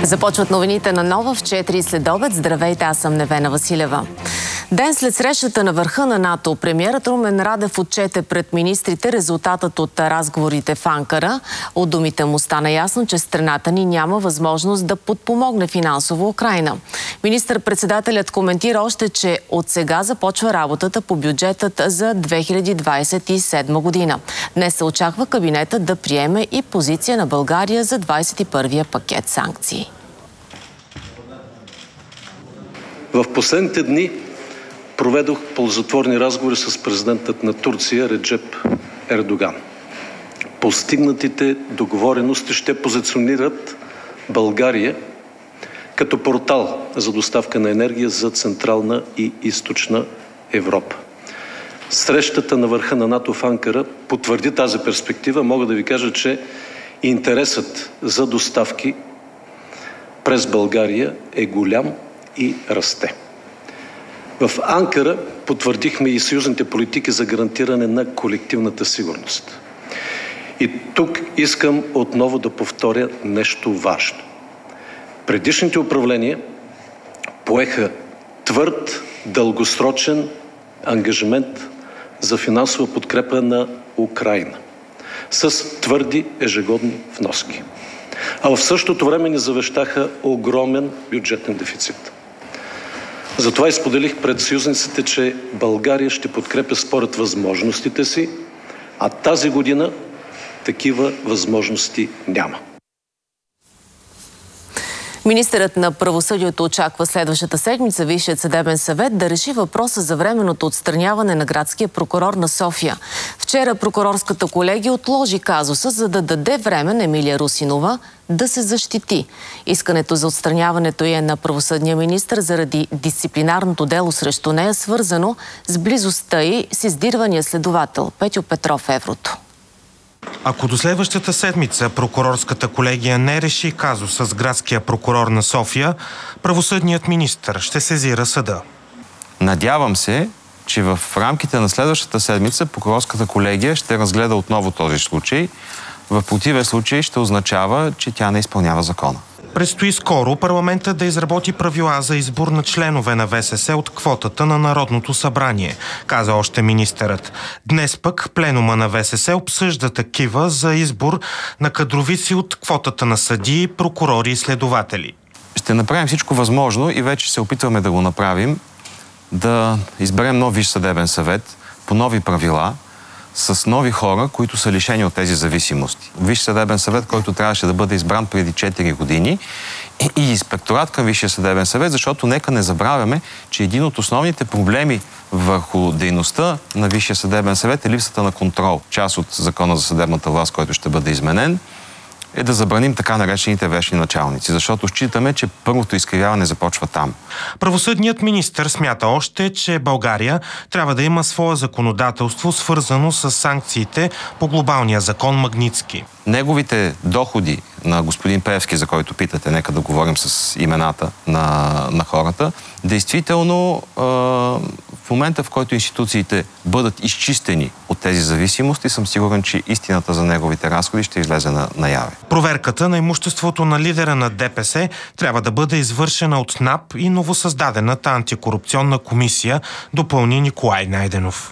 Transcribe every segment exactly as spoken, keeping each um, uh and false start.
Започват новините на Нова в четири след обед. Здравейте, аз съм Невена Василева. Ден след срещата на върха на НАТО, премиерът Румен Радев отчете пред министрите резултатът от разговорите в Анкара. От думите му стана ясно, че страната ни няма възможност да подпомогне финансово Украйна. Министър-председателят коментира още, че от сега започва работата по бюджетът за две хиляди двадесет и седма година. Днес се очаква кабинетът да приеме и позиция на България за двадесет и първия пакет санкции. В последните дни проведох ползотворни разговори с президентът на Турция Реджеп Ердоган. Постигнатите договорености ще позиционират България като портал за доставка на енергия за Централна и Източна Европа. Срещата на върха на НАТО в Анкара потвърди тази перспектива. Мога да ви кажа, че интересът за доставки през България е голям и расте. В Анкара потвърдихме и съюзните политики за гарантиране на колективната сигурност. И тук искам отново да повторя нещо важно. Предишните управления поеха твърд, дългосрочен ангажимент за финансова подкрепа на Украйна с твърди ежегодни вноски. А в същото време ни завещаха огромен бюджетен дефицит. Затова изподелих пред съюзниците, че България ще подкрепя според възможностите си, а тази година такива възможности няма. Министърът на правосъдието очаква следващата седмица Висшият съдебен съвет да реши въпроса за временното отстраняване на градския прокурор на София. Вчера прокурорската колегия отложи казуса, за да даде време на Емилия Русинова да се защити. Искането за отстраняването е на правосъдния министър заради дисциплинарното дело срещу нея, свързано с близостта й с издирвания следовател Петьо Петров Еврото. Ако до следващата седмица прокурорската колегия не реши казуса с градския прокурор на София, правосъдният министър ще сезира съда. Надявам се, че в рамките на следващата седмица прокурорската колегия ще разгледа отново този случай. В противен случай ще означава, че тя не изпълнява закона. Предстои скоро парламентът да изработи правила за избор на членове на ВСС от квотата на Народното събрание, каза още министърът. Днес пък пленума на ВСС обсъжда такива за избор на кадровици от квотата на съдии, прокурори и следователи. Ще направим всичко възможно и вече се опитваме да го направим, да изберем нов Висш съдебен съвет по нови правила, с нови хора, които са лишени от тези зависимости. Висш съдебен съвет, който трябваше да бъде избран преди четири години, и инспекторат към Висшия съдебен съвет, защото нека не забравяме, че един от основните проблеми върху дейността на Висшия съдебен съвет е липсата на контрол. Част от закона за съдебната власт, който ще бъде изменен, е да забраним така наречените вечни началници, защото считаме, че първото изкривяване започва там. Правосъдният министър смята още, че България трябва да има свое законодателство, свързано с санкциите по глобалния закон Магнитски. Неговите доходи на господин Пеевски, за който питате, нека да говорим с имената на, на хората, действително е, в момента, в който институциите бъдат изчистени от тези зависимости, съм сигурен, че истината за неговите разходи ще излезе на, наяве. Проверката на имуществото на лидера на ДПС трябва да бъде извършена от НАП и новосъздадената антикорупционна комисия, допълни Николай Найденов.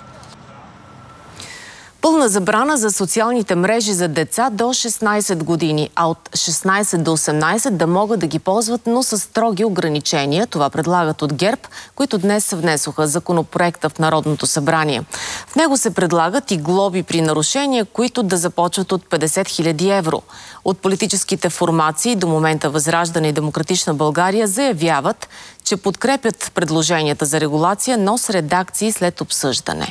Пълна забрана за социалните мрежи за деца до шестнадесет години, а от шестнадесет до осемнадесет да могат да ги ползват, но с строги ограничения. Това предлагат от ГЕРБ, които днес внесоха законопроекта в Народното събрание. В него се предлагат и глоби при нарушения, които да започват от петдесет хиляди евро. От политическите формации до момента Възраждане и Демократична България заявяват, че подкрепят предложенията за регулация, но с редакции след обсъждане.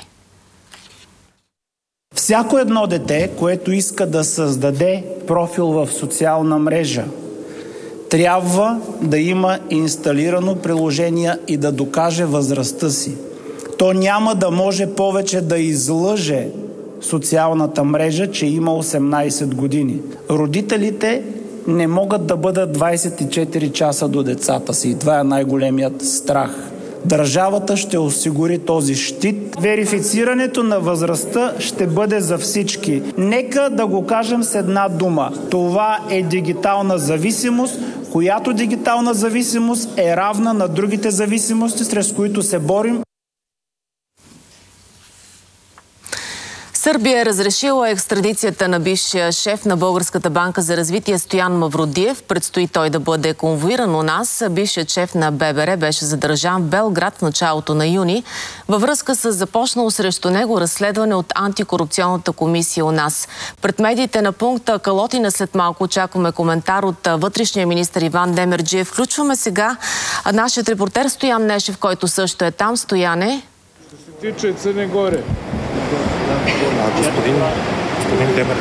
Всяко едно дете, което иска да създаде профил в социална мрежа, трябва да има инсталирано приложение и да докаже възрастта си. То няма да може повече да излъже социалната мрежа, че има осемнадесет години. Родителите не могат да бъдат двадесет и четири часа до децата си. Това е най-големият страх. Държавата ще осигури този щит. Верифицирането на възрастта ще бъде за всички. Нека да го кажем с една дума. Това е дигитална зависимост, която дигитална зависимост е равна на другите зависимости, срещу които се борим. Сърбия е разрешила екстрадицията на бившия шеф на Българската банка за развитие Стоян Мавродиев. Предстои той да бъде конвоиран у нас. Бившият шеф на Б Б Р беше задържан в Белград в началото на юни във връзка с започнало срещу него разследване от антикорупционната комисия у нас. Пред медиите на пункта Калотина след малко очакваме коментар от вътрешния министър Иван Демерджиев. Включваме сега нашият репортер Стоян Нешев, който също е там. Стояне. Ще се тича Цъне горе. А, господин, господин Демер.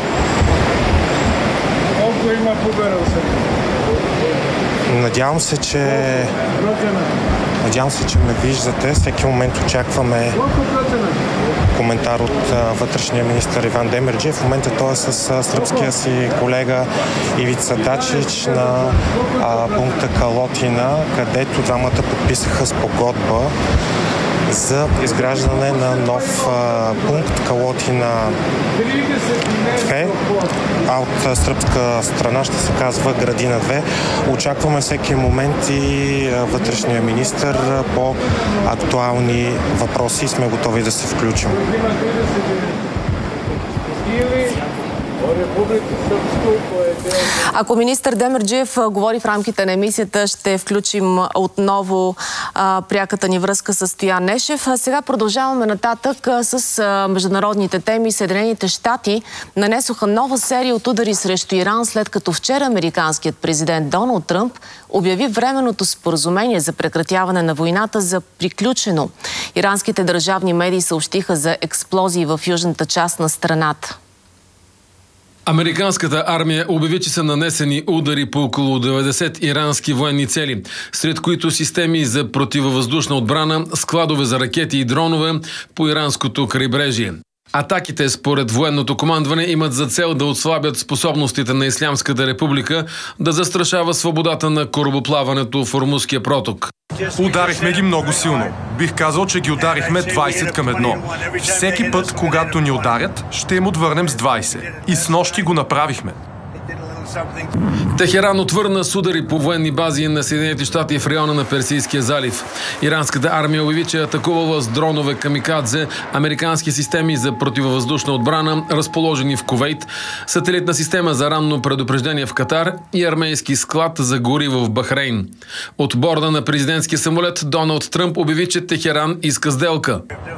Колко има поберал се? Надявам се, че... Надявам се, че ме виждате. Всеки момент очакваме коментар от а, вътрешния министър Иван Демерджиев. В момента той е с а, сръбския си колега Ивица Дачич на а, пункта Калотина, където двамата подписаха спогодба за изграждане на нов а, пункт Калотина две, а от сръбска страна ще се казва Градина две. Очакваме всеки момент и а, вътрешния министър по актуални въпроси и сме готови да се включим. Ако министър Демерджиев говори в рамките на емисията, ще включим отново а, пряката ни връзка с Стоян Нешев. А сега продължаваме нататък а, с а, международните теми. Съединените щати нанесоха нова серия от удари срещу Иран, след като вчера американският президент Доналд Тръмп обяви временното споразумение за прекратяване на войната за приключено. Иранските държавни медии съобщиха за експлозии в южната част на страната. Американската армия обяви, че са нанесени удари по около деветдесет ирански военни цели, сред които системи за противовъздушна отбрана, складове за ракети и дронове по иранското крайбрежие. Атаките, според военното командване, имат за цел да отслабят способностите на Ислямската република да застрашава свободата на корабоплаването в Ормузския проток. Ударихме ги много силно. Бих казал, че ги ударихме двайсет към едно. Всеки път, когато ни ударят, ще им отвърнем с двайсет. И снощи го направихме. Техеран отвърна с удари по военни бази на Съединените щати в района на Персийския залив. Иранската армия обяви, че е атакувала с дронове камикадзе американски системи за противовъздушна отбрана, разположени в Кувейт, сателитна система за ранно предупреждение в Катар и армейски склад за гориво в Бахрейн. От борда на президентския самолет Доналд Тръмп обяви, че Техеран иска сделка.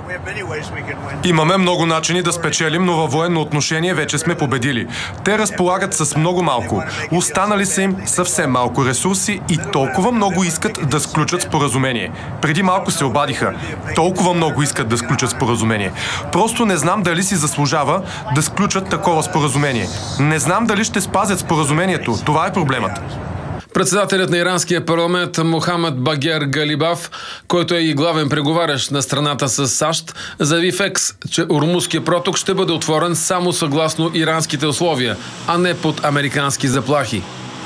Имаме много начини да спечелим, но във военно отношение вече сме победили. Те разполагат с много малко. Останали са им съвсем малко ресурси и толкова много искат да сключат споразумение. Преди малко се обадиха. Толкова много искат да сключат споразумение. Просто не знам дали си заслужава да сключат такова споразумение. Не знам дали ще спазят споразумението. Това е проблемът. Председателят на иранския парламент Мохамед Багер Галибаф, който е и главен преговарящ на страната с САЩ, заяви в Екс, че Ормузския проток ще бъде отворен само съгласно иранските условия, а не под американски заплахи.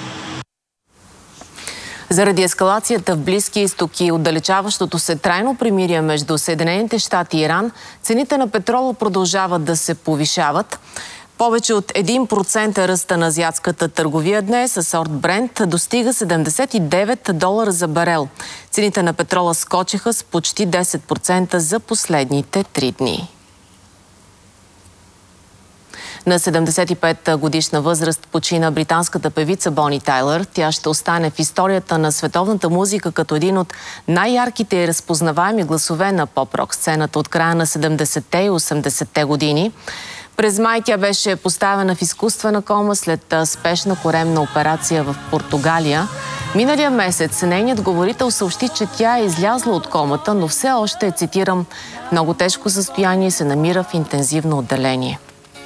Заради ескалацията в Близкия изток и отдалечаващото се трайно примирие между Съединените щати и Иран, цените на петрола продължават да се повишават. Повече от един процент ръста на азиатската търговия днес със сорт Брент достига седемдесет и девет долара за барел. Цените на петрола скочиха с почти десет процента за последните три дни. На седемдесет и пет годишна възраст почина британската певица Бони Тайлър. Тя ще остане в историята на световната музика като един от най-ярките и разпознаваеми гласове на поп-рок сцената от края на седемдесетте и осемдесетте години. През май тя беше поставена в изкуствена кома след спешна коремна операция в Португалия. Миналия месец нейният говорител съобщи, че тя е излязла от комата, но все още, цитирам, много тежко състояние и се намира в интензивно отделение.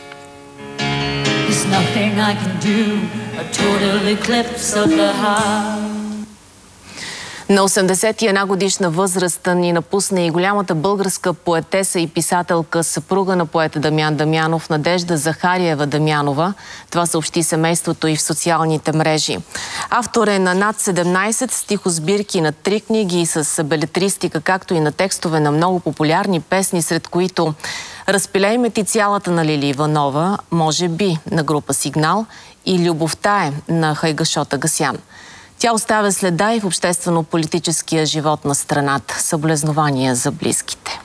На осемдесет и една годишна възраст ни напусна и голямата българска поетеса и писателка, съпруга на поета Дамян Дамянов, Надежда Захариева Дамянова. Това съобщи семейството и в социалните мрежи. Автор е на над седемнайсет стихосбирки, на три книги с белетристика, както и на текстове на много популярни песни, сред които "Разпилей ме ти цялата" на Лили Иванова, "Може би" на група Сигнал и "Любовта е" на Хайгашот Агасян. Тя оставя следа и в обществено-политическия живот на страната. Съболезнования за близките.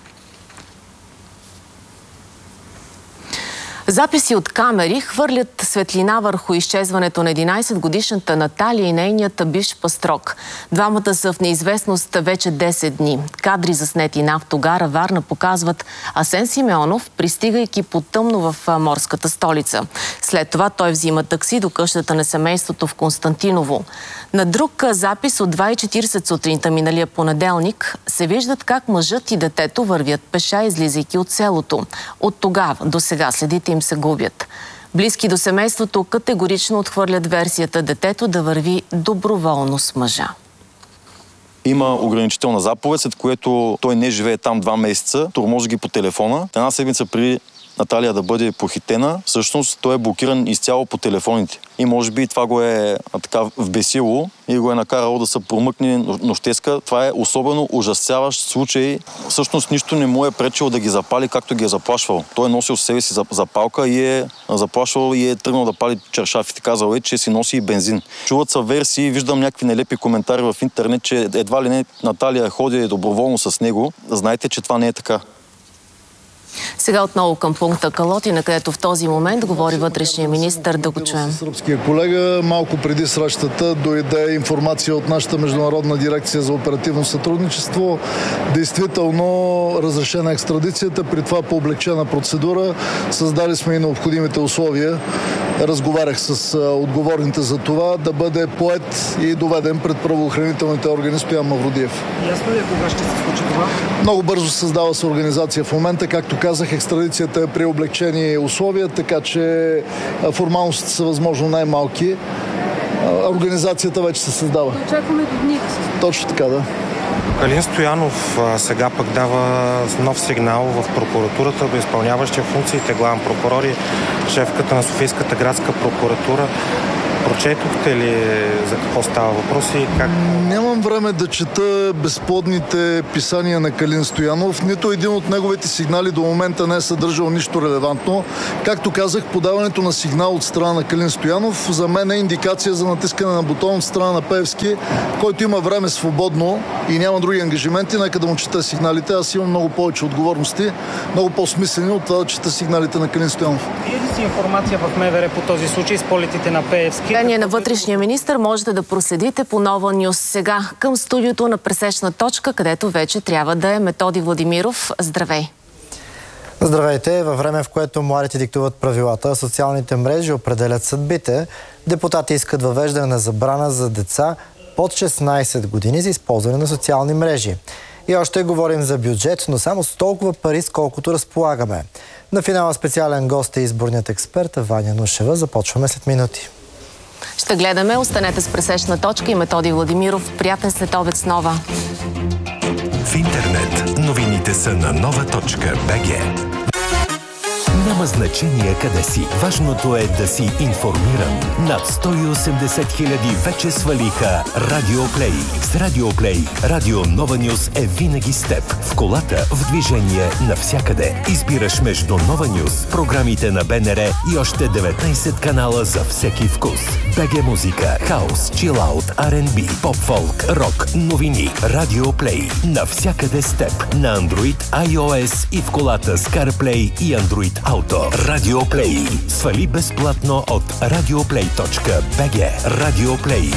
Записи от камери хвърлят светлина върху изчезването на единайсетгодишната Наталия и нейният бивш пастрок. Двамата са в неизвестност вече десет дни. Кадри заснети на автогара Варна показват Асен Симеонов, пристигайки по тъмно в морската столица. След това той взима такси до къщата на семейството в Константиново. На друг запис от два и четирийсет сутринта миналия понеделник се виждат как мъжът и детето вървят пеша, излизайки от селото. От тогава до сега следите им се губят. Близки до семейството категорично отхвърлят версията детето да върви доброволно с мъжа. Има ограничителна заповед, след което той не живее там два месеца, тормози ги по телефона. Една седмица при Наталия да бъде похитена, всъщност той е блокиран изцяло по телефоните. И може би това го е а, така вбесило и го е накарало да се промъкне нощеска. Това е особено ужасяващ случай. Всъщност нищо не му е пречило да ги запали, както ги е заплашвал. Той е носил със себе си запалка и е заплашвал и е тръгнал да пали чершафите. Казал е, че си носи и бензин. Чуват са версии, виждам някакви нелепи коментари в интернет, че едва ли не Наталия ходи доброволно с него. Знаете, че това не е така. Сега отново към пункта Калотина, където в този момент говори вътрешния министър, да го чуем. Сръбския колега, малко преди срещата дойде информация от нашата международна дирекция за оперативно сътрудничество. Действително разрешена екстрадицията, при това по облегчена процедура. Създали сме и необходимите условия. Разговарях с отговорните за това да бъде поет и доведен пред правоохранителните органи Стоян Мавродиев. Ясно ли е кога ще се случи това? Много бързо създава се организация в момента. Както казах, екстрадицията е при облегчени условия, така че формалностите са възможно най-малки. Организацията вече се създава. Очакваме до дни да се случи. Точно така, да. Калин Стоянов а, сега пък дава нов сигнал в прокуратурата до изпълняващия функциите главен прокурор и шефката на Софийската градска прокуратура. Прочетохте ли за какво става въпрос и как? Нямам време да чета безплодните писания на Калин Стоянов. Нито един от неговите сигнали до момента не е съдържал нищо релевантно. Както казах, подаването на сигнал от страна на Калин Стоянов за мен е индикация за натискане на бутон от страна на Пеевски, който има време свободно и няма други ангажименти. Нека да му чета сигналите. Аз имам много повече отговорности, много по-смислени от това да чета сигналите на Калин Стоянов. Вие ли си информация в МВР по този случай с полетите на Пеевски? Вие на вътрешния министър можете да проследите по Нова Нюс. Сега към студиото на Пресечна точка, където вече трябва да е Методи Владимиров. Здравей! Здравейте! Във време, в което младите диктуват правилата, социалните мрежи определят съдбите, депутати искат въвеждане на забрана за деца под шестнайсет години за използване на социални мрежи. И още говорим за бюджет, но само с толкова пари, с колкото разполагаме. На финала специален гост е изборният експерт Ваня Нушева. Започваме след минути. Ще гледаме. Останете с Пресечна точка и Методи Владимиров. Приятен следобед с Нова. В интернет новините са на нова точка бг. Няма значение къде си. Важното е да си информиран. Над сто и осемдесет хиляди вече свалиха Радиоплей. С Радиоплей Радио Нова Нюс е винаги с теб. В колата, в движение, навсякъде. Избираш между Нова Нюс, програмите на БНР и още деветнайсет канала за всеки вкус. БГ музика, хаус, чилаут, Ар енд Би, поп-фолк, рок, новини. Радиоплей. Навсякъде с теб. На Android, iOS и в колата с CarPlay и Android Auto. Радиоплей. Свали безплатно от радиоплей точка бг. Радиоплей.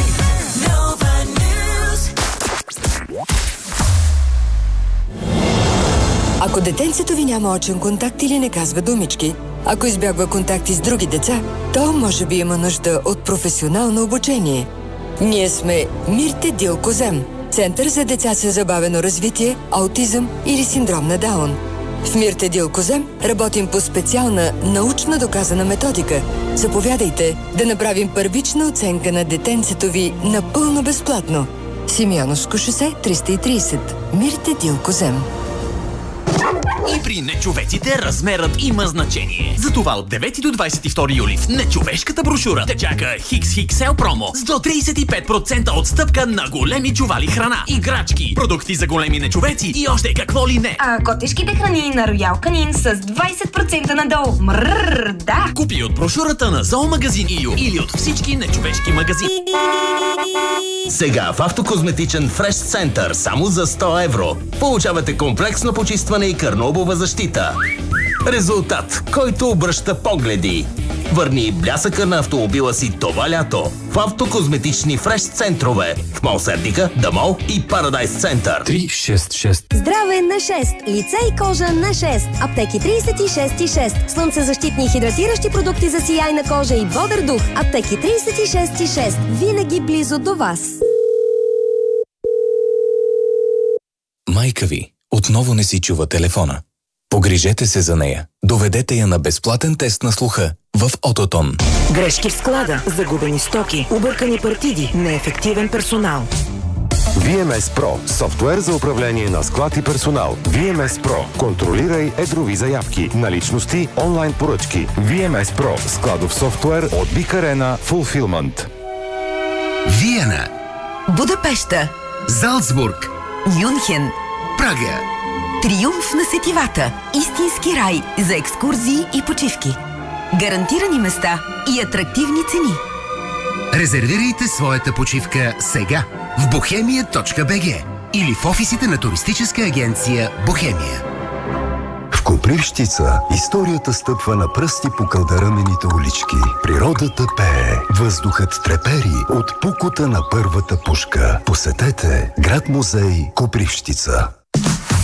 Ако детенцето ви няма очен контакт или не казва думички, ако избягва контакти с други деца, то може би има нужда от професионално обучение. Ние сме Мирте Дилкозем, Център за деца с забавено развитие, аутизъм или синдром на Даун. В Мирте Дилкозем работим по специална научно доказана методика. Заповядайте да направим първична оценка на детенцето ви напълно безплатно. Симеоновско шосе триста и трийсет. Мирте Дилкозем. И при нечовеците размерът има значение. Затова от девети до двадесет и втори юли в нечовешката брошура те чака Хикс Хиксел промо с до тридесет и пет процента отстъпка на големи чували храна, играчки, продукти за големи нечовеци и още какво ли не. А котешките храни на Роял Канин с двадесет процента надолу. Мрррр, да! Купи от брошурата на Зоомагазин Ю или от всички нечовешки магазини. Сега в Автокозметичен Фреш Център само за сто евро получавате комплексно почистване и кърнобова защита. Резултат, който обръща погледи. Върни блясъка на автомобила си това лято в Автокозметични Фреш Центрове в Мол Сердика, Да Мол и Парадайс Център. три шест шест. Здраве на шест. Лице и кожа на шест. Аптеки тридесет и шест и шест. Слънцезащитни и хидратиращи продукти за сияйна кожа и бодър дух. Аптеки тридесет и шест и шест. Винаги близо до вас. Майка ви отново не си чува телефона. Погрижете се за нея. Доведете я на безплатен тест на слуха в Ототон. Грешки в склада, загубени стоки, объркани партиди, неефективен персонал. ви ем ес Pro – софтуер за управление на склад и персонал. ви ем ес Pro – контролирай едрови заявки, наличности, онлайн поръчки. ви ем ес Pro – складов софтуер от Big Arena Fulfillment. Виена, Будапеща, Залцбург, Мюнхен, Прага. Триумф на сетивата. Истински рай за екскурзии и почивки. Гарантирани места и атрактивни цени. Резервирайте своята почивка сега в бохемия точка би джи или в офисите на туристическа агенция Бохемия. В Копривщица историята стъпва на пръсти по кълдарамените улички. Природата пее, въздухът трепери от пукота на първата пушка. Посетете град-музей Копривщица.